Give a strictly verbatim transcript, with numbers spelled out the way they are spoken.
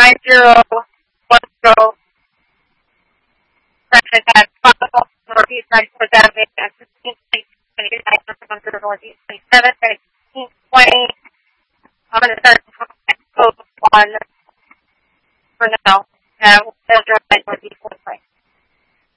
nine zero one zero. Traffic at five Northeast ninety-fourth Avenue at fifteen twenty-nine to the Northeast twenty-seven, fifteen twenty. I'm going to start code one for now. Uh, we'll drive at Northeast one way.